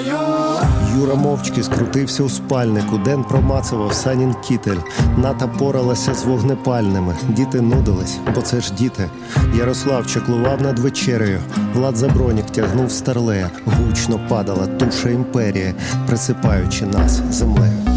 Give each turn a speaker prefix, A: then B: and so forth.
A: Юра мовчки скрутився у спальнику. Ден промацував Санін кітель. Ната поралася з вогнепальними. Діти нудились, бо це ж діти. Ярослав чеклував над вечерею. Влад Забронік тягнув старлея. Гучно падала туша імперії, присипаючи нас землею.